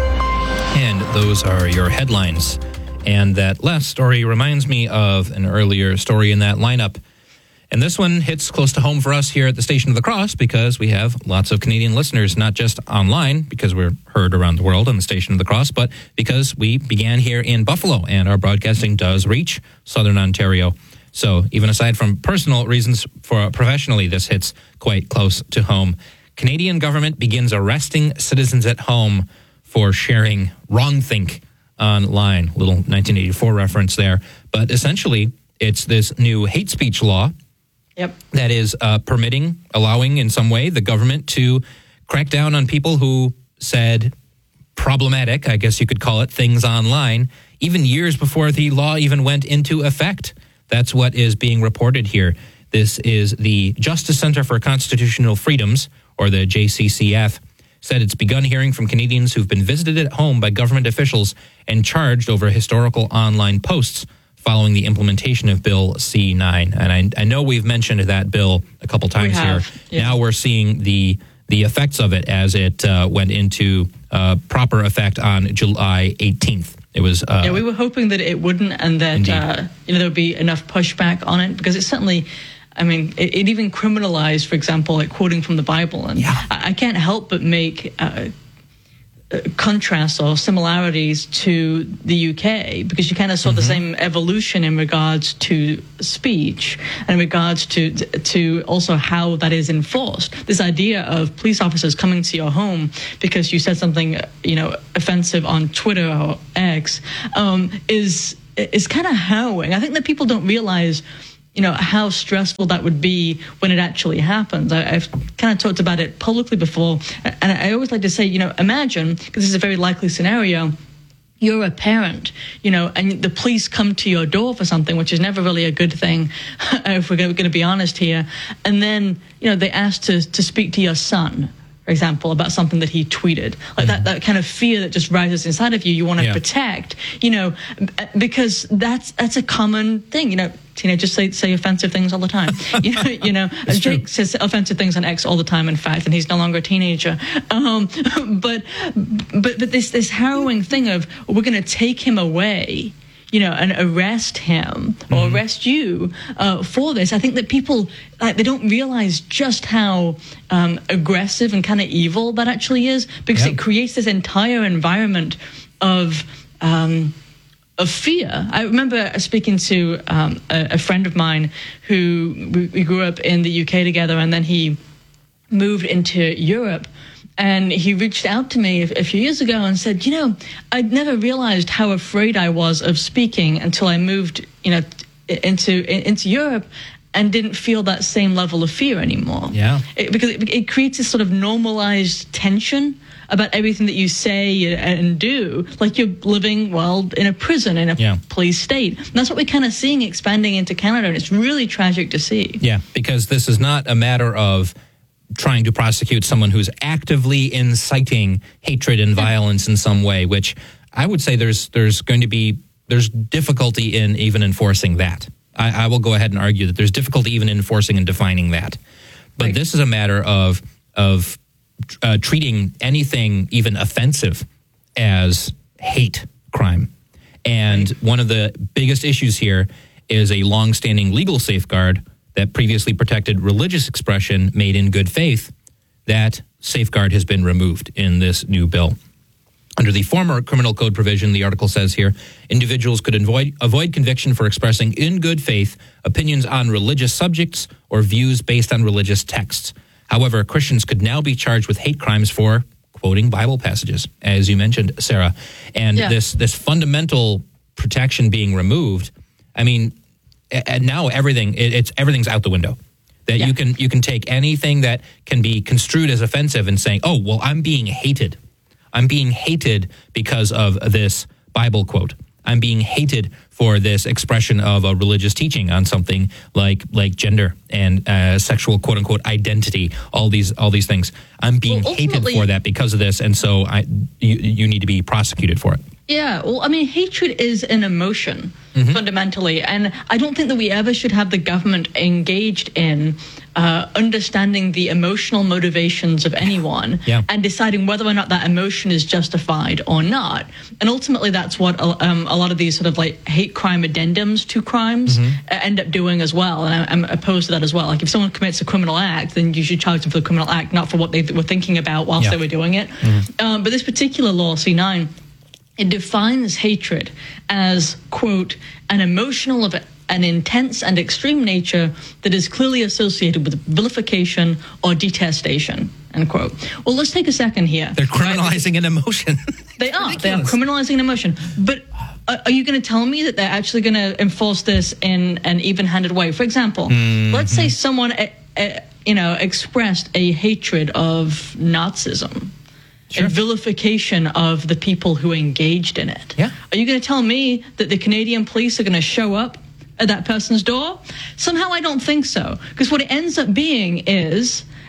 And those are your headlines. And that last story reminds me of an earlier story in that lineup. And this one hits close to home for us here at the Station of the Cross because we have lots of Canadian listeners, not just online, because we're heard around the world on the Station of the Cross, but because we began here in Buffalo and our broadcasting does reach Southern Ontario. So even aside from personal reasons, for professionally, this hits quite close to home. Canadian government begins arresting citizens at home for sharing wrongthink online. Little nineteen eighty-four reference there. But essentially, it's this new hate speech law Yep. that is uh, permitting, allowing in some way the government to crack down on people who said problematic, I guess you could call it, things online, even years before the law even went into effect. That's what is being reported here. This is the Justice Center for Constitutional Freedoms, or the J C C F, said it's begun hearing from Canadians who've been visited at home by government officials and charged over historical online posts following the implementation of Bill C nine. And I, I know we've mentioned that bill a couple times here. Yeah. Now we're seeing the the effects of it as it uh, went into uh, proper effect on July eighteenth. It was. Uh, yeah, we were hoping that it wouldn't, and that uh, you know there would be enough pushback on it, because it certainly, I mean, it, it even criminalized, for example, like quoting from the Bible, and yeah. I, I can't help but make uh, uh, contrasts or similarities to the U K, because you kind of saw mm-hmm. the same evolution in regards to speech and in regards to to also how that is enforced. This idea of police officers coming to your home because you said something, you know, offensive on Twitter or X um, is is kind of harrowing. I think that people don't realize, you know, how stressful that would be when it actually happens. I, I've kind of talked about it publicly before, and I always like to say, you know, imagine, because this is a very likely scenario, you're a parent, you know, and the police come to your door for something, which is never really a good thing, if we're going to be honest here, and then, you know, they ask to, to speak to your son, for example, about something that he tweeted. Like mm-hmm. that, that kind of fear that just rises inside of you, you want to yeah. protect, you know, because that's that's a common thing, you know. Teenagers say say offensive things all the time. You know, you know Jake true. says offensive things on X all the time, in fact, and he's no longer a teenager. Um, but, but but this this harrowing thing of we're going to take him away, you know, and arrest him or mm-hmm. arrest you uh, for this. I think that people, like, they don't realize just how um, aggressive and kind of evil that actually is, because yep. it creates this entire environment of um, of fear. I remember speaking to um, a, a friend of mine who we, we grew up in the U K together, and then he moved into Europe. And he reached out to me a, a few years ago and said, you know, I'd never realized how afraid I was of speaking until I moved, you know, into into Europe, and didn't feel that same level of fear anymore. Yeah. It, because it, it creates this sort of normalized tension about everything that you say and do, like you're living, well, in a prison, in a yeah. police state. And that's what we're kind of seeing expanding into Canada, and it's really tragic to see. Yeah, because this is not a matter of trying to prosecute someone who's actively inciting hatred and violence in some way, which I would say there's there's going to be, there's difficulty in even enforcing that. I, I will go ahead and argue that there's difficulty even enforcing and defining that. But right. this is a matter of of uh, treating anything even offensive as hate crime. And right. one of the biggest issues here is a longstanding legal safeguard that previously protected religious expression made in good faith. That safeguard has been removed in this new bill. Under the former criminal code provision, the article says here, individuals could avoid, avoid conviction for expressing in good faith opinions on religious subjects or views based on religious texts. However, Christians could now be charged with hate crimes for quoting Bible passages, as you mentioned, Sarah. And yeah. this this fundamental protection being removed, I mean, and now everything it, it's everything's out the window. That yeah. you can you can take anything that can be construed as offensive and saying, oh, well, I'm being hated. I'm being hated because of this Bible quote. I'm being hated for this expression of a religious teaching on something like like gender and uh, sexual quote unquote identity. All these all these things. I'm being well, hated for that because of this, and so I you, you need to be prosecuted for it. Yeah, well, I mean, hatred is an emotion, mm-hmm. fundamentally, and I don't think that we ever should have the government engaged in uh, understanding the emotional motivations of anyone yeah. and deciding whether or not that emotion is justified or not. And ultimately, that's what um, a lot of these sort of like hate crime addendums to crimes mm-hmm. end up doing as well, and I'm opposed to that as well. Like, if someone commits a criminal act, then you should charge them for the criminal act, not for what they were thinking about whilst yeah. they were doing it. Mm-hmm. Um, but this particular law, C nine, it defines hatred as, quote, an emotional of an intense and extreme nature that is clearly associated with vilification or detestation, end quote. Well, let's take a second here. They're criminalizing right? an emotion. They are. Ridiculous. They are criminalizing an emotion. But are you going to tell me that they're actually going to enforce this in an even-handed way? For example, mm-hmm. let's say someone, uh, uh, you know, expressed a hatred of Nazism. Sure. A vilification of the people who engaged in it. Yeah. Are you going to tell me that the Canadian police are going to show up at that person's door? Somehow I don't think so. Because what it ends up being is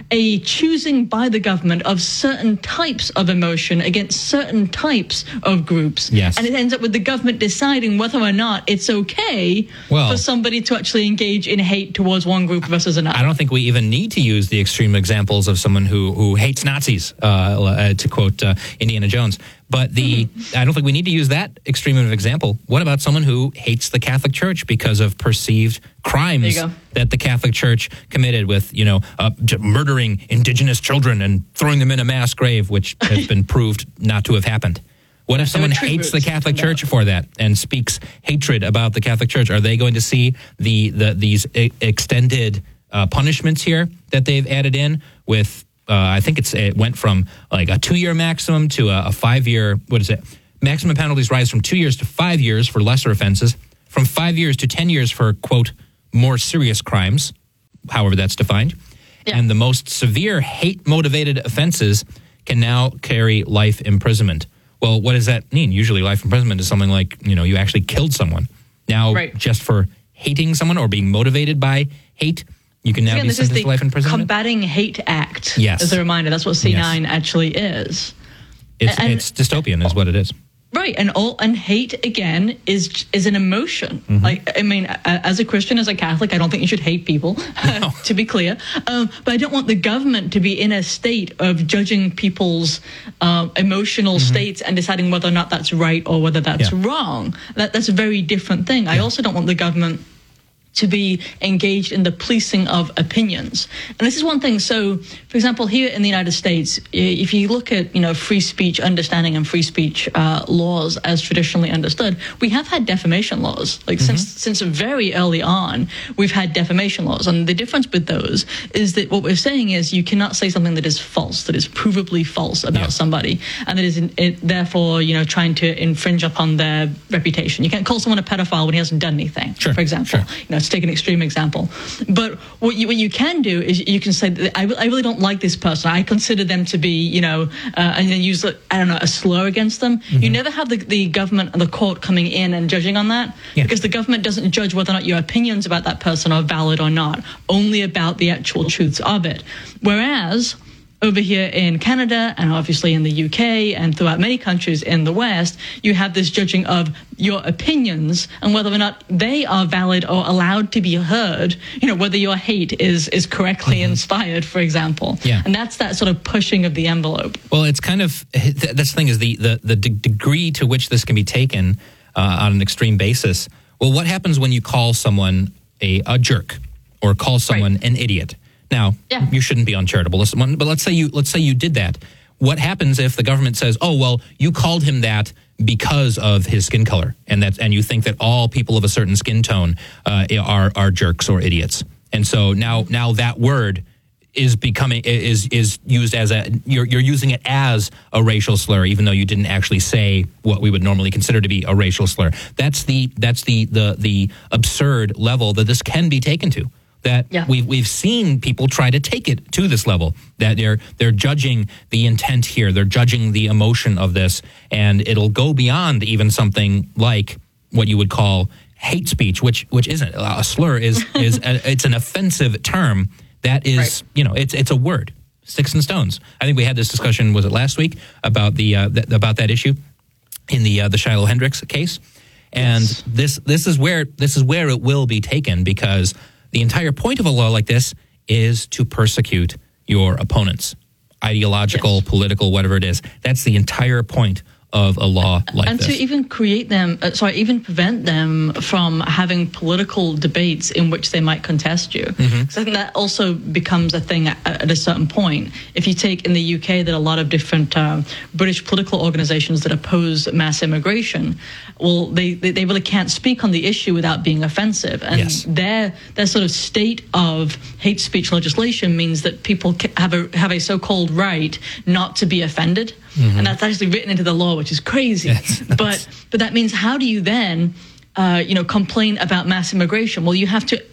a choosing by the government of certain types of emotion against certain types of groups. Yes. And it ends up with the government deciding whether or not it's okay well, for somebody to actually engage in hate towards one group versus another. I don't think we even need to use the extreme examples of someone who, who hates Nazis, uh, uh, to quote uh, Indiana Jones. But the mm-hmm. I don't think we need to use that extreme of an example. What about someone who hates the Catholic Church because of perceived crimes that the Catholic Church committed with, you know, uh, murdering indigenous children and throwing them in a mass grave, which has been proved not to have happened? What if someone hates the Catholic Church for that and speaks hatred about the Catholic Church? Are they going to see the, the these e- extended uh, punishments here that they've added in with? Uh, I think it's it went from like a two-year maximum to a, a five-year, what is it? Maximum penalties rise from two years to five years for lesser offenses, from five years to ten years for, quote, more serious crimes, however that's defined. Yeah. And the most severe hate-motivated offenses can now carry life imprisonment. Well, what does that mean? Usually life imprisonment is something like, you know, you actually killed someone. Now, right. just for hating someone or being motivated by hate, you can now Again, be sentenced to life imprisonment. Combating Hate Act. Yes. As a reminder, that's what C nine yes. actually is. It's, and, it's dystopian, is what it is. Right, and all and hate again is is an emotion. Mm-hmm. Like I mean, as a Christian, as a Catholic, I don't think you should hate people. No. To be clear, um, but I don't want the government to be in a state of judging people's uh, emotional mm-hmm. states and deciding whether or not that's right or whether that's yeah. wrong. That that's a very different thing. Yeah. I also don't want the government to be engaged in the policing of opinions. And this is one thing. So, for example, here in the United States, if you look at, you know, free speech understanding and free speech uh, laws as traditionally understood, we have had defamation laws. Like mm-hmm. since since very early on, we've had defamation laws. And the difference with those is that what we're saying is you cannot say something that is false, that is provably false about yeah. somebody, and that is in, it, therefore, you know, trying to infringe upon their reputation. You can't call someone a pedophile when he hasn't done anything, sure. for example. Sure. You know, take an extreme example. But what you, what you can do is you can say, that I, I really don't like this person. I consider them to be, you know, uh, and then use, I don't know, a slur against them. Mm-hmm. You never have the, the government and the court coming in and judging on that yeah. because the government doesn't judge whether or not your opinions about that person are valid or not, only about the actual truths of it. Whereas over here in Canada and obviously in the U K and throughout many countries in the West, you have this judging of your opinions and whether or not they are valid or allowed to be heard, you know, whether your hate is is correctly mm-hmm. inspired, for example. Yeah. And that's that sort of pushing of the envelope. Well, it's kind of, that's the thing is the, the, the de- degree to which this can be taken uh, on an extreme basis. Well, what happens when you call someone a, a jerk or call someone right. an idiot? Now, yeah. you shouldn't be uncharitable, but let's say you let's say you did that. What happens if the government says, "Oh, well, you called him that because of his skin color," and that and you think that all people of a certain skin tone uh, are are jerks or idiots, and so now now that word is becoming is is used as a you're you're using it as a racial slur, even though you didn't actually say what we would normally consider to be a racial slur. That's the that's the the the absurd level that this can be taken to. That yeah. we've we've seen people try to take it to this level. That they're they're judging the intent here, they're judging the emotion of this, and it'll go beyond even something like what you would call hate speech, which which isn't a slur. is is a, it's an offensive term that is right. you know it's it's a word, sticks and stones. I think we had this discussion, was it last week, about the uh, th- about that issue in the uh, the Shiloh Hendricks case, and yes. this this is where this is where it will be taken, because the entire point of a law like this is to persecute your opponents, ideological, yes. political, whatever it is. That's the entire point of a law like and this. And to even create them, uh, sorry, even prevent them from having political debates in which they might contest you. Mm-hmm. So I think that also becomes a thing at, at a certain point. If you take in the U K, there are a lot of different uh, British political organizations that oppose mass immigration. Well, they, they, they really can't speak on the issue without being offensive. And yes. their their sort of state of hate speech legislation means that people have a have a so-called right not to be offended. Mm-hmm. And that's actually written into the law, which is crazy. Yes, but but that means, how do you then, uh, you know, complain about mass immigration? Well, you have to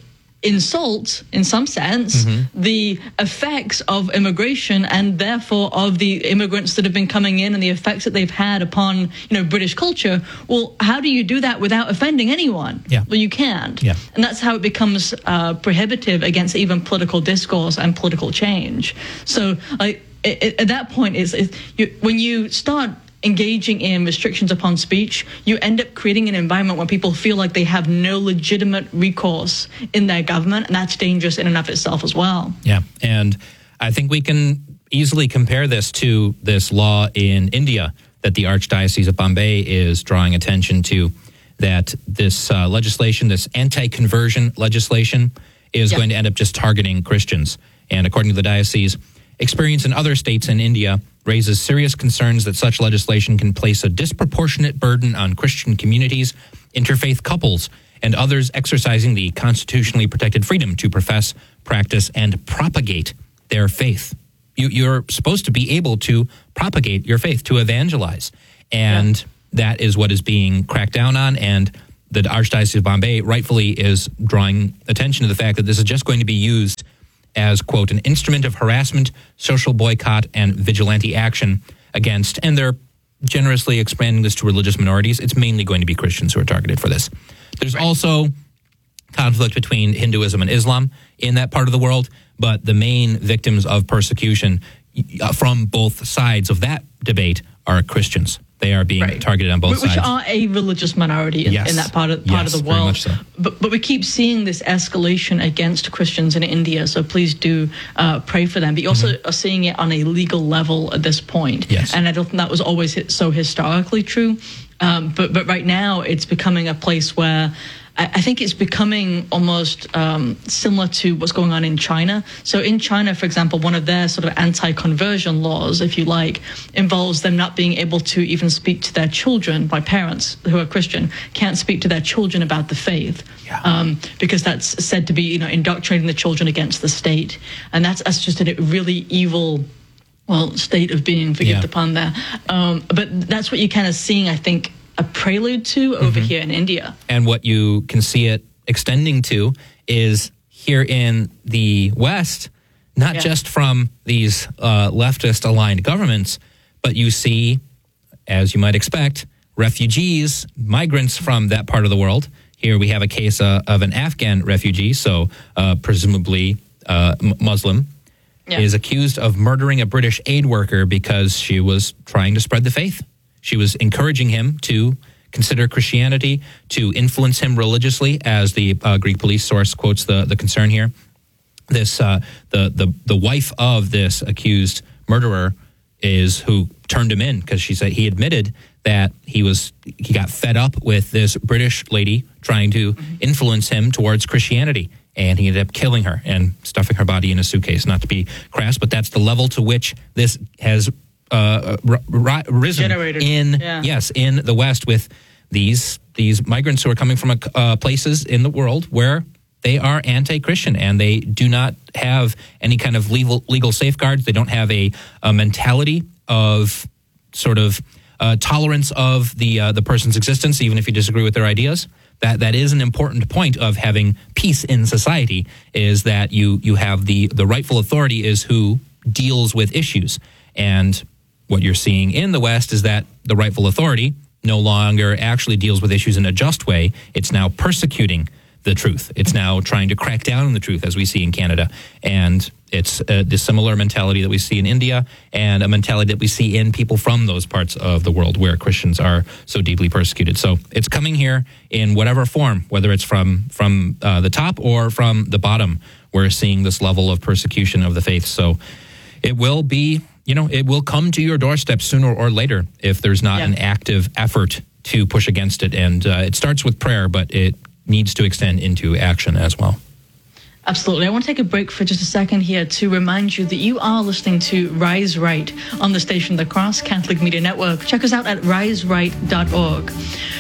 insult, in some sense, mm-hmm. the effects of immigration and therefore of the immigrants that have been coming in and the effects that they've had upon, you know, British culture. Well, how do you do that without offending anyone? Yeah. Well, you can't. Yeah. And that's how it becomes uh, prohibitive against even political discourse and political change. So, like, it, it, at that point, is you, when you start engaging in restrictions upon speech, you end up creating an environment where people feel like they have no legitimate recourse in their government, and that's dangerous in and of itself as well. Yeah, and I think we can easily compare this to this law in India that the Archdiocese of Bombay is drawing attention to, that this uh, legislation, this anti-conversion legislation, is yeah. going to end up just targeting Christians. And according to the diocese, experience in other states in India raises serious concerns that such legislation can place a disproportionate burden on Christian communities, interfaith couples, and others exercising the constitutionally protected freedom to profess, practice, and propagate their faith. You, you're supposed to be able to propagate your faith, to evangelize. And yeah. that is what is being cracked down on. And the Archdiocese of Bombay rightfully is drawing attention to the fact that this is just going to be used as, quote, an instrument of harassment, social boycott, and vigilante action against, and they're generously expanding this to religious minorities. It's mainly going to be Christians who are targeted for this. There's also conflict between Hinduism and Islam in that part of the world, but the main victims of persecution from both sides of that debate are Christians. They are being right. targeted on both Which sides. Which are a religious minority in, yes. in that part of part yes, of the world. Very much so. But but we keep seeing this escalation against Christians in India. So please do uh, pray for them. But you also mm-hmm. are seeing it on a legal level at this point. Yes. And I don't think that was always so historically true. Um, but but right now it's becoming a place where I think it's becoming almost um, similar to what's going on in China. So in China, for example, one of their sort of anti-conversion laws, if you like, involves them not being able to even speak to their children, by parents who are Christian, can't speak to their children about the faith. Yeah. Um, because that's said to be, you know, indoctrinating the children against the state. And that's, that's just a really evil, well, state of being, forgive yeah. the pun there. Um, but that's what you're kind of seeing, I think, a prelude to over mm-hmm. here in India. And what you can see it extending to is here in the West, not yeah. just from these uh, leftist aligned governments, but you see, as you might expect, refugees, migrants from that part of the world. Here we have a case uh, of an Afghan refugee, so uh, presumably uh, m- Muslim, yeah. is accused of murdering a British aid worker because she was trying to spread the faith. She was encouraging him to consider Christianity, to influence him religiously, as the uh, Greek police source quotes the, the concern here. This uh, the, the the wife of this accused murderer is who turned him in, because she said he admitted that he was he got fed up with this British lady trying to mm-hmm. influence him towards Christianity, and he ended up killing her and stuffing her body in a suitcase. Not to be crass, but that's the level to which this has Uh, r- r- risen Generated. in yeah. yes in the West, with these these migrants who are coming from uh, places in the world where they are anti-Christian and they do not have any kind of legal legal safeguards. They don't have a, a mentality of sort of uh, tolerance of the uh, the person's existence, even if you disagree with their ideas. That that is an important point of having peace in society, is that you you have the the rightful authority is who deals with issues. And what you're seeing in the West is that the rightful authority no longer actually deals with issues in a just way. It's now persecuting the truth. It's now trying to crack down on the truth, as we see in Canada. And it's uh, the similar mentality that we see in India, and a mentality that we see in people from those parts of the world where Christians are so deeply persecuted. So it's coming here in whatever form, whether it's from, from uh, the top or from the bottom. We're seeing this level of persecution of the faith. So it will be... You know, it will come to your doorstep sooner or later if there's not yeah. an active effort to push against it. And uh, it starts with prayer, but it needs to extend into action as well. Absolutely. I want to take a break for just a second here to remind you that you are listening to Rise Right on the station, the Cross Catholic Media Network. Check us out at rise right dot org.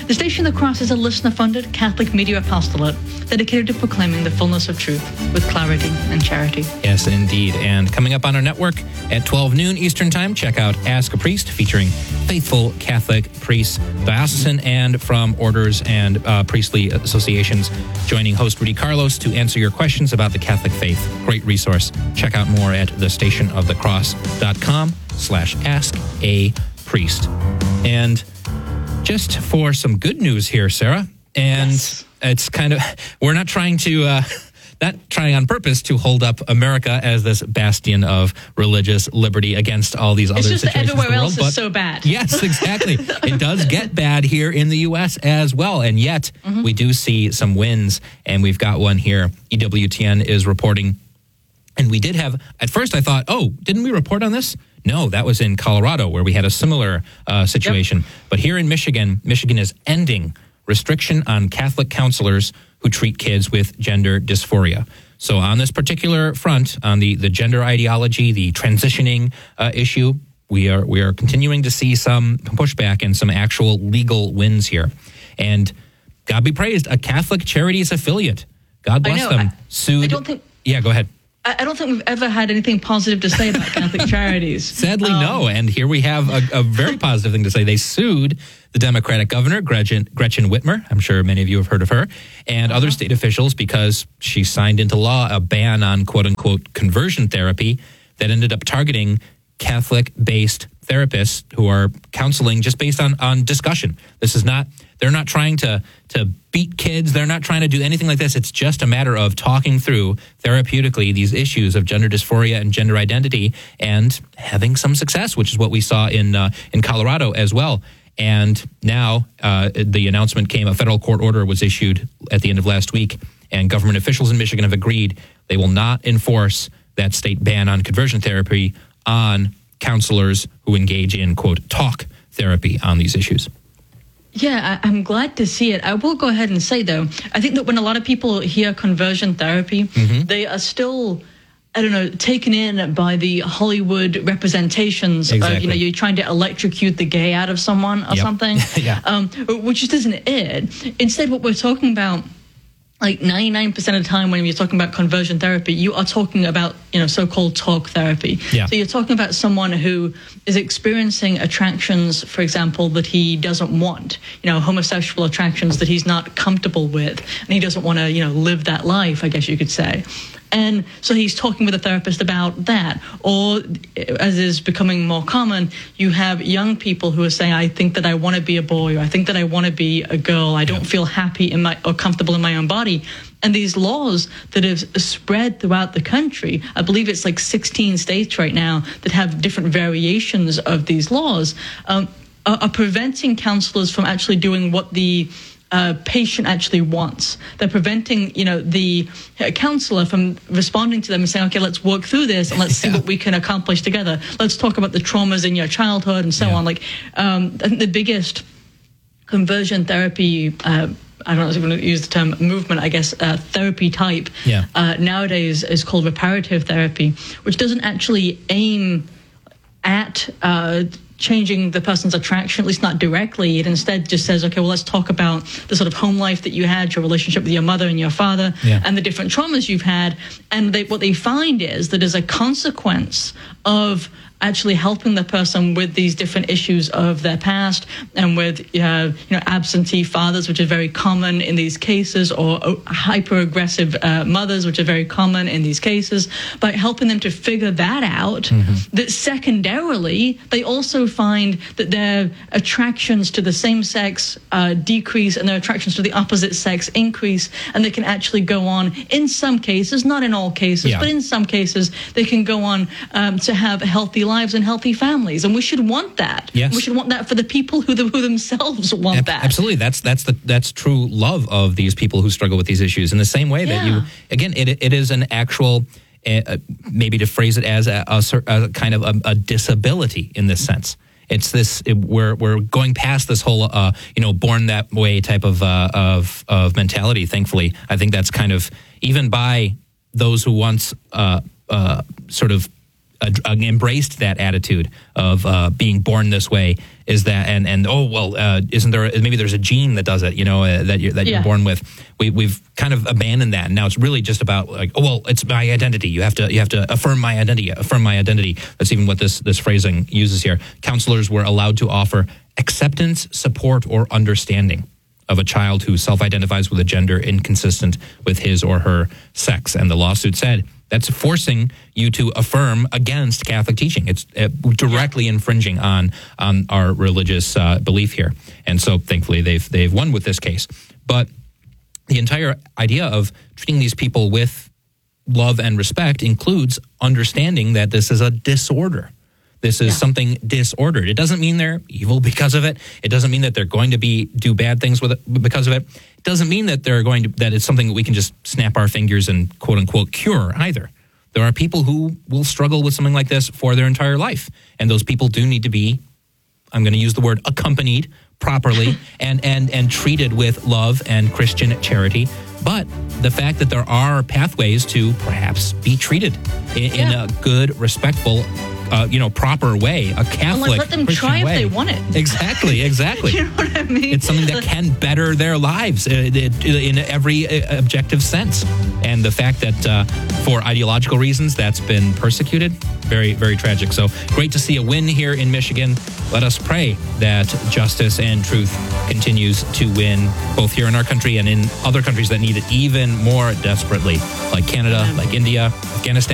The Station of the Cross is a listener-funded Catholic media apostolate dedicated to proclaiming the fullness of truth with clarity and charity. Yes, indeed. And coming up on our network at twelve noon Eastern Time, check out Ask a Priest, featuring faithful Catholic priests, diocesan and from orders and uh, priestly associations, joining host Rudy Carlos to answer your questions about the Catholic faith. Great resource. Check out more at the station of the cross dot com slash ask a priest. And just for some good news here, Sarah, and yes. It's kind of, we're not trying to, uh, not trying on purpose to hold up America as this bastion of religious liberty against all these it's other just situations that everywhere in the world. else But is so bad. Yes, exactly. It does get bad here in the U S as well. And yet mm-hmm. we do see some wins, and we've got one here. E W T N is reporting. And we did have, at first I thought, oh, didn't we report on this? No, that was in Colorado where we had a similar uh, situation. Yep. But here in Michigan, Michigan is ending restriction on Catholic counselors who treat kids with gender dysphoria. So on this particular front, on the, the gender ideology, the transitioning uh, issue, we are we are continuing to see some pushback and some actual legal wins here. And God be praised, a Catholic Charities affiliate, God bless I know, them, I, sued. I don't think. Yeah, go ahead. I don't think we've ever had anything positive to say about Catholic Charities. Sadly, um, no. And here we have a, a very positive thing to say. They sued the Democratic governor, Gretchen, Gretchen Whitmer. I'm sure many of you have heard of her, and uh-huh. other state officials because she signed into law a ban on quote-unquote conversion therapy that ended up targeting Catholic-based therapists who are counseling just based on, on discussion. This is not, they're not trying to, to beat kids. They're not trying to do anything like this. It's just a matter of talking through therapeutically these issues of gender dysphoria and gender identity and having some success, which is what we saw in uh, in Colorado as well. And now uh, the announcement came, a federal court order was issued at the end of last week, and government officials in Michigan have agreed they will not enforce that state ban on conversion therapy on counselors who engage in, quote, talk therapy on these issues. Yeah, I, I'm glad to see it. I will go ahead and say, though, I think that when a lot of people hear conversion therapy, mm-hmm. they are still, I don't know, taken in by the Hollywood representations exactly. of, you know, you're trying to electrocute the gay out of someone or yep. something, yeah. um, which just isn't it. Instead, what we're talking about, like ninety-nine percent of the time when you're talking about conversion therapy, you are talking about, you know, so-called talk therapy. Yeah. So you're talking about someone who is experiencing attractions, for example, that he doesn't want, you know, homosexual attractions that he's not comfortable with, and he doesn't want to, you know, live that life, I guess you could say. And so he's talking with a therapist about that. Or, as is becoming more common, you have young people who are saying, I think that I want to be a boy, or I think that I want to be a girl. I don't yeah. feel happy in my or comfortable in my own body. And these laws that have spread throughout the country, I believe it's like sixteen states right now that have different variations of these laws, um, are, are preventing counselors from actually doing what the Uh, patient actually wants. They're preventing, you know, the uh, counselor from responding to them and saying, okay, let's work through this and let's see yeah. what we can accomplish together. Let's talk about the traumas in your childhood and so yeah. on. Like, um, I think the biggest conversion therapy, uh, I don't know if I'm going to use the term movement, I guess, uh, therapy type yeah. uh, nowadays is called reparative therapy, which doesn't actually aim at uh, changing the person's attraction, at least not directly. It instead just says, okay, well, let's talk about the sort of home life that you had, your relationship with your mother and your father, yeah. and the different traumas you've had. And they, what they find is that as a consequence of actually helping the person with these different issues of their past and with uh, you know absentee fathers, which are very common in these cases, or hyper-aggressive uh, mothers, which are very common in these cases, by helping them to figure that out, mm-hmm. that secondarily, they also find that their attractions to the same sex uh, decrease and their attractions to the opposite sex increase, and they can actually go on, in some cases, not in all cases, yeah. but in some cases, they can go on um, to have healthy lives and healthy families, and we should want that. Yes. We should want that for the people who, the, who themselves want Ab- that. Absolutely, that's that's the that's true love of these people who struggle with these issues. In the same way that yeah. you, again, it it is an actual, uh, maybe to phrase it as a, a, a kind of a, a disability in this sense. It's this it, we're we're going past this whole uh, you know born that way type of uh, of of mentality. Thankfully, I think that's kind of even by those who once uh, uh, sort of uh, embraced that attitude of uh, being born this way. Is that and and oh well, uh, isn't there maybe there's a gene that does it? You know uh, that you're that Yeah. you're born with. We we've kind of abandoned that, and now it's really just about like oh well, it's my identity. You have to you have to affirm my identity, affirm my identity. That's even what this this phrasing uses here. Counselors were allowed to offer acceptance, support, or understanding of a child who self-identifies with a gender inconsistent with his or her sex. And the lawsuit said that's forcing you to affirm against Catholic teaching. It's uh, directly infringing on on our religious uh, belief here. And so thankfully they've they've won with this case. But the entire idea of treating these people with love and respect includes understanding that this is a disorder. This is yeah. something disordered. It doesn't mean they're evil because of it. It doesn't mean that they're going to be do bad things with it because of it. It doesn't mean that they're going to that it's something that we can just snap our fingers and quote unquote cure either. There are people who will struggle with something like this for their entire life, and those people do need to be, I'm going to use the word accompanied properly and and and treated with love and Christian charity. But the fact that there are pathways to perhaps be treated in, yeah. in a good, respectful, uh, you know, proper way, a Catholic like, let them Christian try way. If they want it. Exactly, exactly. You know what I mean? It's something that can better their lives in every objective sense. And the fact that uh, for ideological reasons that's been persecuted, very, very tragic. So great to see a win here in Michigan. Let us pray that justice and truth continues to win both here in our country and in other countries that need it even more desperately, like Canada, like India, Afghanistan.